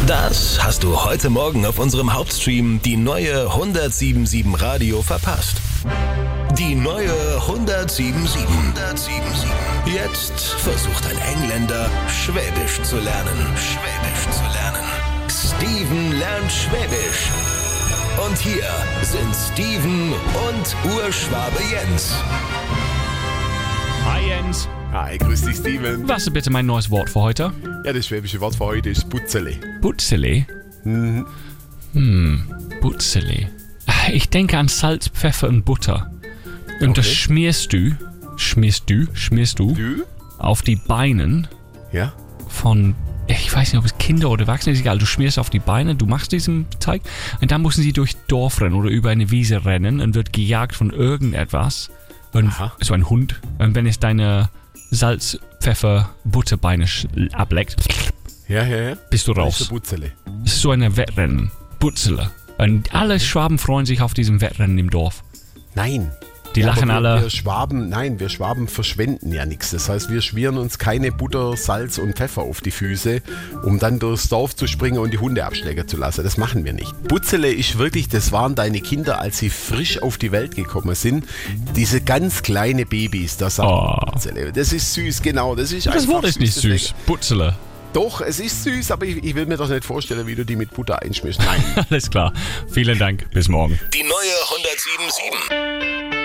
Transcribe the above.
Das hast du heute Morgen auf unserem Hauptstream die neue 107.7 Radio verpasst. Die neue 107.7. Jetzt versucht ein Engländer, Schwäbisch zu lernen. Steven lernt Schwäbisch. Und hier sind Steven und Urschwabe Jens. Hi Jens. Hi, grüß dich, Steven. Was ist bitte mein neues Wort für heute? Ja, das schwäbische Wort für heute ist Butzele. Butzele? Butzele. Ich denke an Salz, Pfeffer und Butter. Und das schmierst du Du? auf die Beinen Ja? von, ich weiß nicht, ob es Kinder oder Erwachsene ist, egal, du schmierst auf die Beine, du machst diesen Teig und dann müssen sie durch Dorf rennen oder über eine Wiese rennen und wird gejagt von irgendetwas. Und so ein Hund. Und wenn es deine Salz, Pfeffer, Butterbeine ableckt, Ja. bist du Das raus. ist ein Butzele. Das ist so ein Wettrennen. Butzele. Und alle Schwaben freuen sich auf diesem Wettrennen im Dorf. Nein. Die lachen aber alle. Wir Schwaben verschwenden ja nichts. Das heißt, wir schmieren uns keine Butter, Salz und Pfeffer auf die Füße, um dann durchs Dorf zu springen und die Hunde abschlägen zu lassen. Das machen wir nicht. Butzele ist wirklich, das waren deine Kinder, als sie frisch auf die Welt gekommen sind. Diese ganz kleine Babys, das sagt Butzele. Das ist süß, genau. Das Wort ist nicht süß. Butzele. Doch, es ist süß, aber ich will mir doch nicht vorstellen, wie du die mit Butter einschmischst. Nein. Alles klar. Vielen Dank. Bis morgen. Die neue 107.7.